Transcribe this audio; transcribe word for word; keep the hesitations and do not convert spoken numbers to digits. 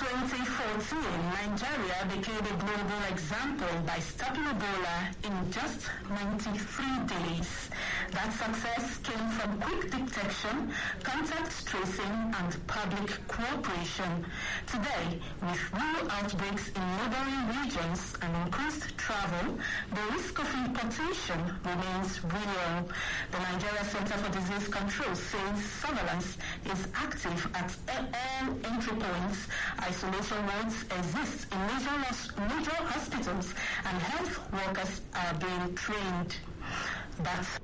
twenty fourteen, Nigeria became a global example by stopping Ebola in just ninety-three days. That success came from quick detection, contact tracing, and public cooperation. Today, with new outbreaks in neighboring regions and increased travel, the risk of importation remains real. The Nigeria Center for Disease Control says surveillance is active at all entry points. Isolation wards exist in major, major hospitals, and health workers are being trained. That's